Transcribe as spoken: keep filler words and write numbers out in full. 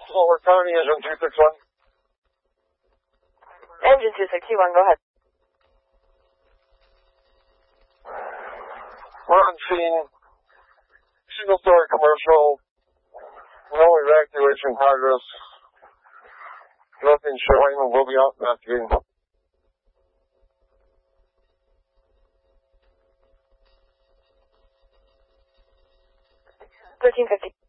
Lower County, engine two six one. Engine two six one, go ahead. We're on scene. Single story commercial. No evacuation progress. Nothing showing. We'll be out investigating. thirteen fifty.